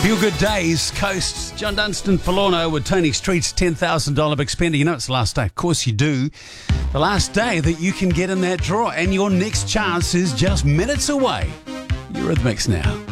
Feel Good Days, Coast, John Dunstan, Forlorno with Tony Street's $10,000 big spender. You know it's the last day. Of course you do. The last day that you can get in that draw, and your next chance is just minutes away. Eurythmics now.